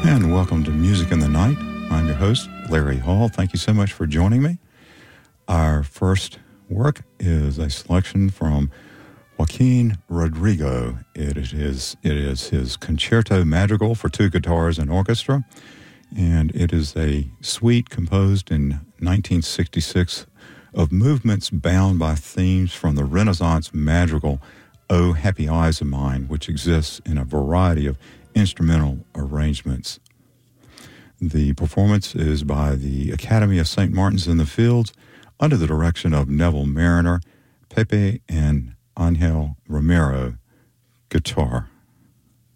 And welcome to Music in the Night. I'm your host, Larry Hall. Thank you so much for joining me. Our first work is a selection from Joaquin Rodrigo. It is his Concerto Madrigal for two guitars and orchestra, and it is a suite composed in 1966 of movements bound by themes from the Renaissance madrigal "Oh Happy Eyes of Mine," which exists in a variety of instrumental arrangements. The performance is by the Academy of St. Martin's in the Fields under the direction of Neville Mariner, Pepe and Angel Romero, guitar.